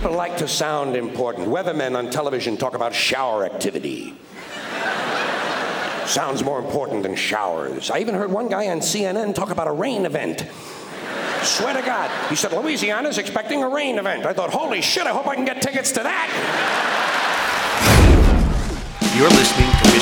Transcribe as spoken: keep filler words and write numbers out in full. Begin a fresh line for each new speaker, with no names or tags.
people like to sound important. Weathermen on television talk about shower activity. Sounds more important than showers. I even heard one guy on C N N talk about a rain event. Swear to God. He said, Louisiana's expecting a rain event. I thought, holy shit, I hope I can get tickets to that.
You're listening to